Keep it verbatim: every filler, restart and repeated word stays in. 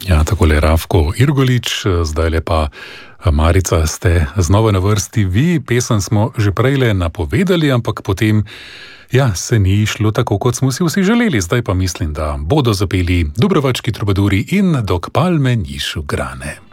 Ja, takole Rafko Irgolič, zdaj lepa Marica, ste znova na vrsti vi. Pesem smo že prejle napovedali, ampak potem, ja, se ni šlo tako, kot smo si vsi želeli. Zdaj pa mislim, da bodo zapeli Dubrovački trubaduri in Dok palme nišu grane.